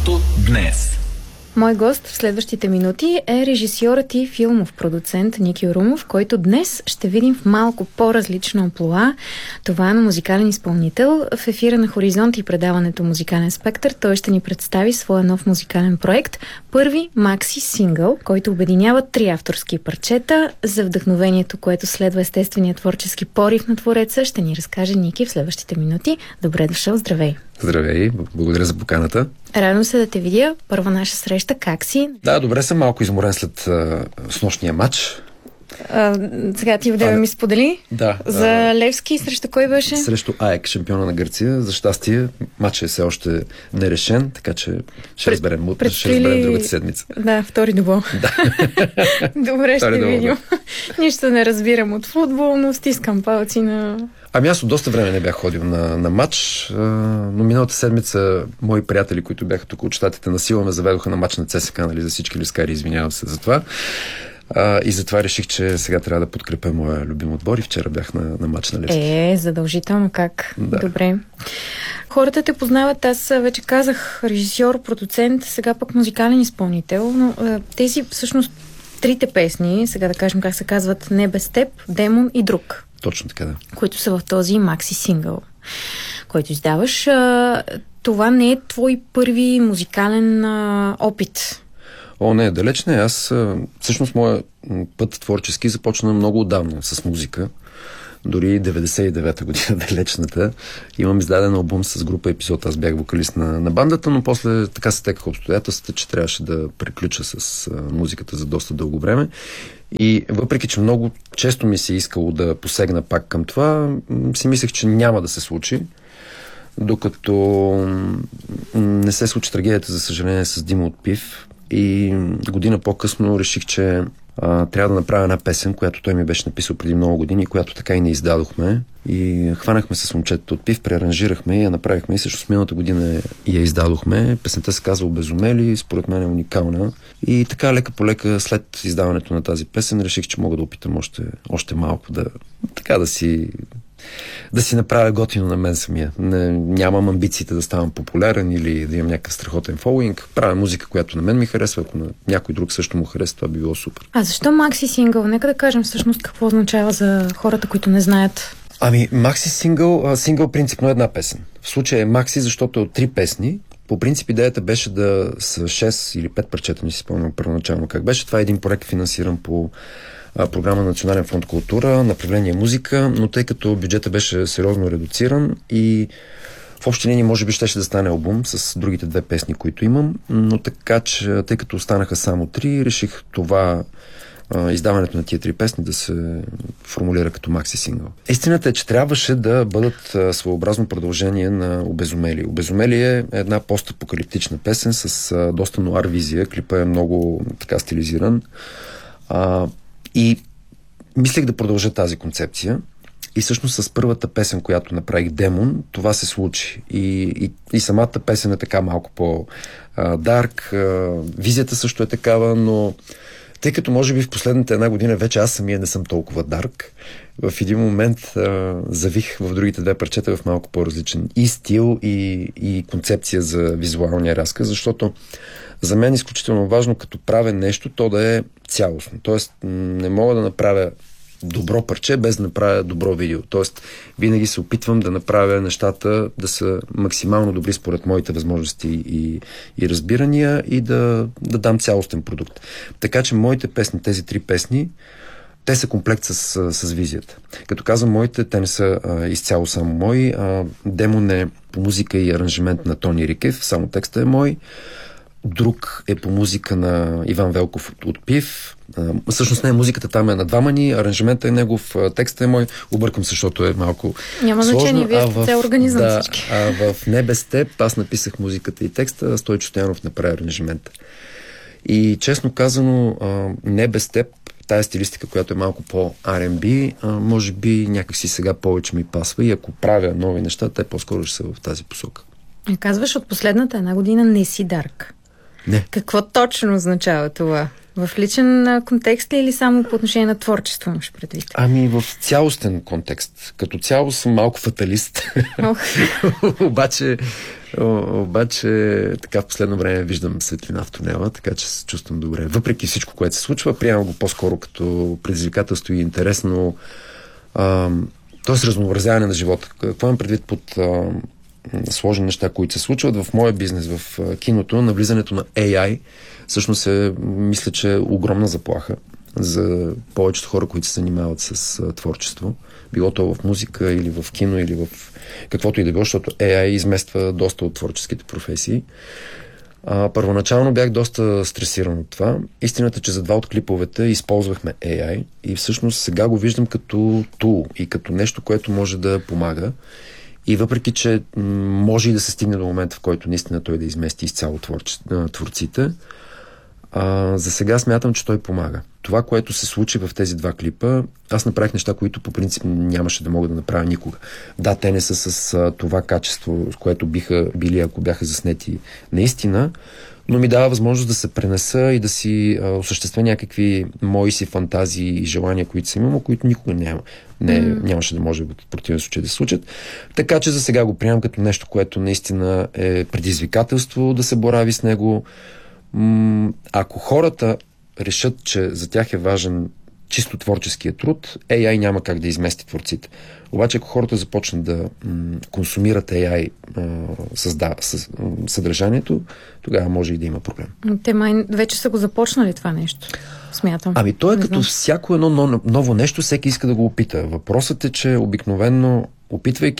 Радиото днес. Мой гост в следващите минути е режисьорът и филмов продуцент Ники Румов, който днес ще видим в малко по-различна амплоа. Това е на музикален изпълнител. В ефира на Хоризонт и предаването Музикален спектър той ще ни представи своя нов музикален проект. Първи макси сингъл, който обединява 3 авторски парчета. За вдъхновението, което следва естествения творчески порив на твореца, ще ни разкаже Ники в следващите минути. Добре дошъл, здравей! Здравей, благодаря за поканата. Радвам се да те видя. Първа наша среща, как си? Да, добре съм, малко изморен след снощния матч. Сега ти одеве ми сподели. Да. За Левски, срещу кой беше? Срещу АЕК, шампиона на Гърция. За щастие, матчът е все още нерешен, така че ще разберем другата седмица. Да, втори добъл. Да. Добре, ще видим. Нищо не разбирам от футбол, но стискам палци на... Ами аз от доста време не бях ходил на матч, но миналата седмица мои приятели, които бяха тук от щатите, насила ме заведоха на матч на ЦСКА, нали, за всички лискари, извинявам се за това. И затова реших, че сега трябва да подкрепя моя любим отбор и вчера бях на матч на Левски. Задължително как? Да. Добре. Хората те познават, аз вече казах, режисьор, продуцент, сега пък музикален изпълнител, но тези всъщност 3 песни, сега да кажем как се казват, Не без теб, Демон и Друг. Точно така, да. Които са в този макси сингъл, който издаваш. Това не е твой първи музикален опит. О, не, далеч не. Аз всъщност моя път творчески започна много отдавна с музика. Дори 99-та година, далечната. Имам издаден албум с група Епизод. Аз бях вокалист на бандата, но после така се текаха обстоятелствата, че трябваше да приключа с музиката за доста дълго време. И въпреки, че много често ми се е искало да посегна пак към това, си мислех, че няма да се случи. Докато не се случи трагедията, за съжаление, с Дима от ПИВ. И година по-късно реших, че трябва да направя една песен, която той ми беше написал преди много години, която така и не издадохме. И хванахме се с момчетата от ПИВ, преаранжирахме и я направихме и също с миналата година я издадохме. Песента се казва Обезумели, според мен е уникална. И така лека по лека след издаването на тази песен реших, че мога да опитам още малко да си направя готино на мен самия. Нямам амбициите да ставам популярен или да имам някакъв страхотен фолуинг. Правя музика, която на мен ми харесва. Ако на някой друг също му харесва, това би било супер. А защо макси сингъл? Нека да кажем всъщност какво означава за хората, които не знаят. Ами, макси сингъл принципно е една песен. В случая е макси, защото е от 3 песни. По принцип идеята беше да са 6 или 5 парчета, не си спомням първоначално как беше. Това е един проект, финансиран по програма Национален фонд култура, направление музика, но тъй като бюджета беше сериозно редуциран и в общи линии може би щеше да стане албум с другите 2 песни, които имам, но така че, тъй като останаха само 3, реших това издаването на тия 3 песни да се формулира като макси сингъл. Истината е, че трябваше да бъдат своеобразно продължение на Обезумели. Обезумели е една постапокалиптична песен с доста нуар визия. Клипът е много така стилизиран. И мислех да продължа тази концепция. И всъщност с първата песен, която направих, Демон, това се случи. И самата песен е така малко по-дарк. Визията също е такава, но тъй като може би в последната една година вече аз самия не съм толкова дарк, в един момент завих в другите 2 парчета в малко по-различен и стил, и концепция за визуалния разказ, защото за мен е изключително важно, като правя нещо, то да е цялостно. Тоест, не мога да направя добро парче, без да направя добро видео. Тоест, винаги се опитвам да направя нещата да са максимално добри според моите възможности и разбирания и да дам цялостен продукт. Така че моите песни, тези 3 песни, те са комплект с визията. Като казвам моите, те не са изцяло само мои. Демон е по музика и аранжимент на Тони Рикев, само текста е мой. Друг е по музика на Иван Велков от ПИВ. Всъщност не, музиката там е на двама ни, аранжимента е негов, текстът е мой. Объркам се, защото е малко няма сложно. значение, вие сте цял организъм всички. В Не без теб аз написах музиката и текста, Стойчо Стоянов направи аранжимента. И честно казано, Не без теб, тая стилистика, която е малко по-R&B, може би някакси сега повече ми пасва и ако правя нови неща, те по-скоро ще са в тази посока. Казваш, от последната една година не си дарк. Не. Какво точно означава това? В личен контекст ли или само по отношение на творчество имаш предвид? Ами в цялостен контекст. Като цяло съм малко фаталист. Обаче Обаче така в последно време виждам светлина в тунела, така че се чувствам добре. Въпреки всичко, което се случва, приемам го по-скоро като предизвикателство и интересно, т.е. разнообразяване на живота. Какво имам предвид под сложни неща, които се случват в моя бизнес, в киното, навлизането на AI, всъщност мисля, че е огромна заплаха за повечето хора, които се занимават с творчество. Било то в музика или в кино, или в каквото и да било, защото AI измества доста от творческите професии. Първоначално бях доста стресиран от това. Истината е, че за 2 от клиповете използвахме AI и всъщност сега го виждам като тул и като нещо, което може да помага. И въпреки, че може и да се стигне до момента, в който наистина той да измести изцяло творците, за сега смятам, че той помага. Това, което се случи в тези 2 клипа, аз направих неща, които по принцип нямаше да мога да направя никога. Да, те не са с това качество, с което биха били, ако бяха заснети наистина, но ми дава възможност да се пренеса и да си осъществя някакви мои си фантазии и желания, които съм имал, които никога нямаше да може в противен случай да се случат. Така че за сега го приемам като нещо, което наистина е предизвикателство да се борави с него. Ако хората решат, че за тях е важен чисто творческия труд, AI няма как да измести творците. Обаче, ако хората започнат да консумират AI съдържанието, тогава може и да има проблем. Те май вече са го започнали това нещо, смятам. То е като всяко едно ново нещо, всеки иска да го опита. Въпросът е, че обикновено опитвайки